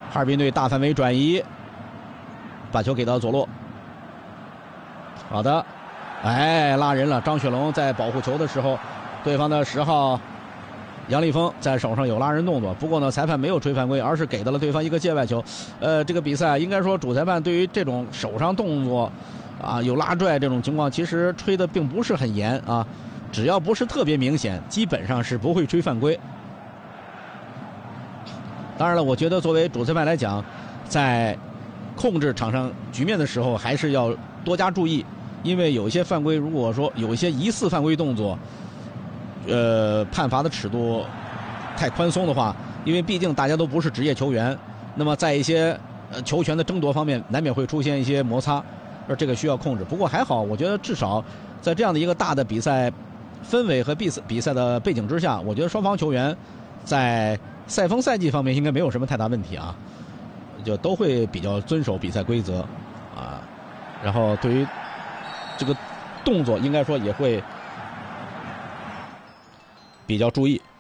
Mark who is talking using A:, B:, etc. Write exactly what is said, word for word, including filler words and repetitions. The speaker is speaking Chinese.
A: 哈尔滨队大范围转移，把球给到左路。好的，哎，拉人了。张雪龙在保护球的时候，对方的十号杨立峰在手上有拉人动作，不过呢，裁判没有吹犯规，而是给到了对方一个界外球。呃，这个比赛应该说主裁判对于这种手上动作啊有拉拽这种情况，其实吹的并不是很严啊，只要不是特别明显，基本上是不会吹犯规。当然了，我觉得作为主裁判来讲，在控制场上局面的时候，还是要多加注意，因为有一些犯规，如果说有一些疑似犯规动作，呃，判罚的尺度太宽松的话，因为毕竟大家都不是职业球员，那么在一些呃球权的争夺方面，难免会出现一些摩擦，而这个需要控制。不过还好，我觉得至少在这样的一个大的比赛氛围和比赛比赛的背景之下，我觉得双方球员在赛风赛季方面应该没有什么太大问题啊，就都会比较遵守比赛规则啊，然后对于这个动作应该说也会比较注意。